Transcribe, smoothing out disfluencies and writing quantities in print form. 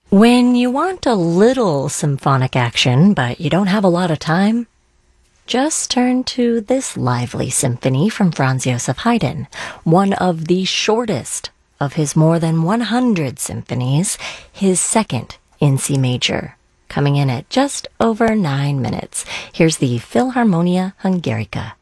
When you want a little symphonic action, but you don't have a lot of time, just turn to this lively symphony from Franz Joseph Haydn, one of the shortest of his more than 100 symphonies, his second in C major, coming in at just over 9 minutes. Here's the Philharmonia Hungarica.